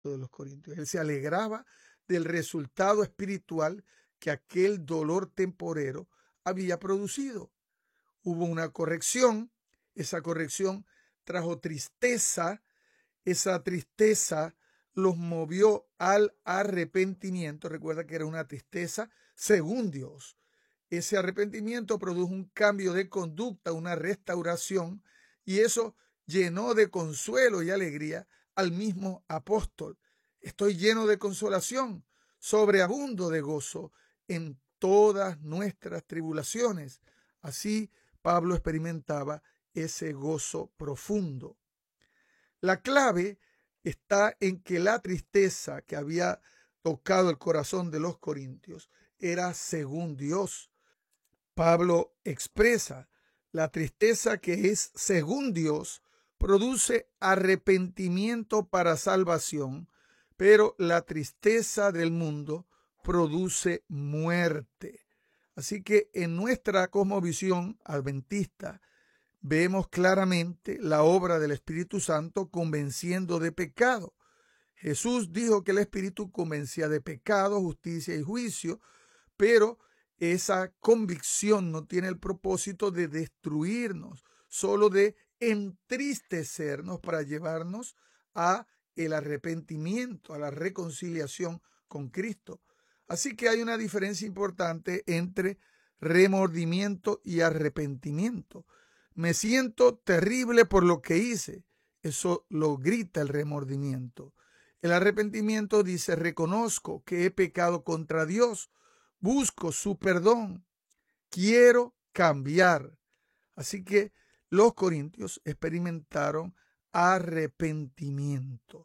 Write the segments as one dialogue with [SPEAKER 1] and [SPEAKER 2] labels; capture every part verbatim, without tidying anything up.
[SPEAKER 1] de los corintios. Él se alegraba del resultado espiritual que aquel dolor temporero había producido. Hubo una corrección, esa corrección trajo tristeza, esa tristeza los movió al arrepentimiento. Recuerda que era una tristeza según Dios. Ese arrepentimiento produjo un cambio de conducta, una restauración, y eso llenó de consuelo y alegría al mismo apóstol. Estoy lleno de consolación, sobreabundo de gozo en todas nuestras tribulaciones. Así Pablo experimentaba ese gozo profundo. La clave está en que la tristeza que había tocado el corazón de los corintios era según Dios. Pablo expresa: la tristeza que es según Dios produce arrepentimiento para salvación, pero la tristeza del mundo produce muerte. Así que en nuestra cosmovisión adventista vemos claramente la obra del Espíritu Santo convenciendo de pecado. Jesús dijo que el Espíritu convencía de pecado, justicia y juicio, pero esa convicción no tiene el propósito de destruirnos, solo de entristecernos para llevarnos a el arrepentimiento, a la reconciliación con Cristo. Así que hay una diferencia importante entre remordimiento y arrepentimiento. Me siento terrible por lo que hice. Eso lo grita el remordimiento. El arrepentimiento dice: reconozco que he pecado contra Dios, busco su perdón, quiero cambiar. Así que los corintios experimentaron arrepentimiento.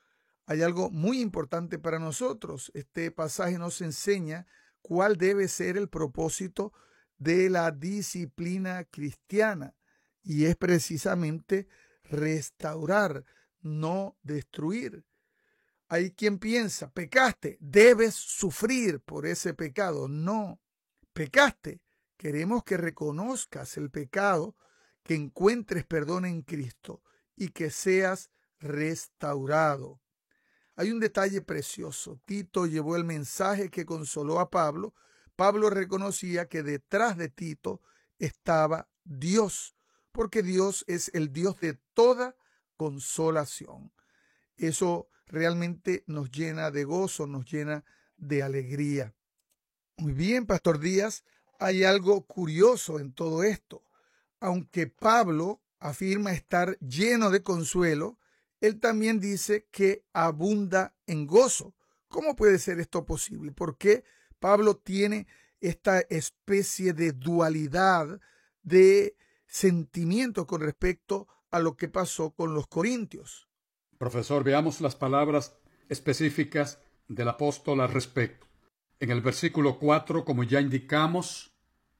[SPEAKER 1] Hay algo muy importante para nosotros. Este pasaje nos enseña cuál debe ser el propósito de la disciplina cristiana, y es precisamente restaurar, no destruir. Hay quien piensa: pecaste, debes sufrir por ese pecado. No, pecaste, queremos que reconozcas el pecado, que encuentres perdón en Cristo y que seas restaurado. Hay un detalle precioso. Tito llevó el mensaje que consoló a Pablo. Pablo reconocía que detrás de Tito estaba Dios, porque Dios es el Dios de toda consolación. Eso realmente nos llena de gozo, nos llena de alegría. Muy bien, Pastor Díaz, hay algo curioso en todo esto. Aunque Pablo afirma estar lleno de consuelo, él también dice que abunda en gozo. ¿Cómo puede ser esto posible? ¿Por qué Pablo tiene esta especie de dualidad de sentimiento con respecto a lo que pasó con los corintios?
[SPEAKER 2] Profesor, veamos las palabras específicas del apóstol al respecto. En el versículo cuatro, como ya indicamos,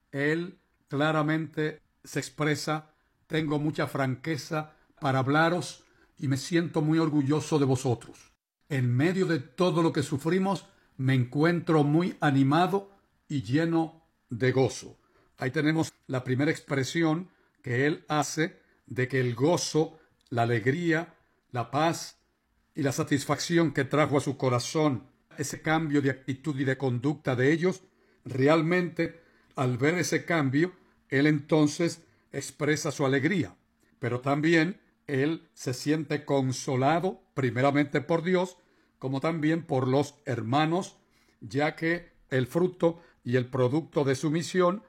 [SPEAKER 2] él claramente se expresa: tengo mucha franqueza para hablaros y me siento muy orgulloso de vosotros. En medio de todo lo que sufrimos, me encuentro muy animado y lleno de gozo. Ahí tenemos la primera expresión que él hace de que el gozo, la alegría, la paz y la satisfacción que trajo a su corazón ese cambio de actitud y de conducta de ellos, realmente al ver ese cambio, él entonces expresa su alegría, pero también él se siente consolado primeramente por Dios, como también por los hermanos, ya que el fruto y el producto de su misión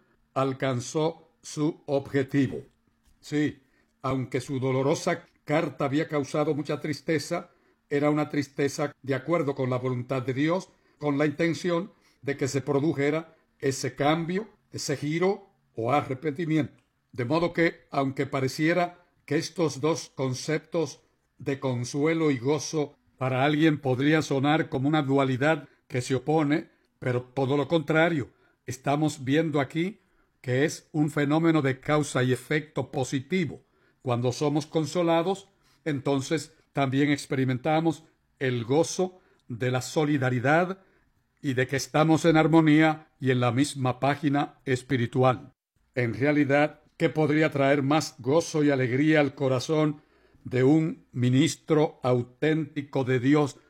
[SPEAKER 2] alcanzó su objetivo. Sí, aunque su dolorosa carta había causado mucha tristeza, era una tristeza de acuerdo con la voluntad de Dios, con la intención de que se produjera ese cambio, ese giro o arrepentimiento. De modo que, aunque pareciera que estos dos conceptos de consuelo y gozo para alguien podrían sonar como una dualidad que se opone, pero todo lo contrario, estamos viendo aquí que es un fenómeno de causa y efecto positivo. Cuando somos consolados, entonces también experimentamos el gozo de la solidaridad y de que estamos en armonía y en la misma página espiritual. En realidad, ¿qué podría traer más gozo y alegría al corazón de un ministro auténtico de Dios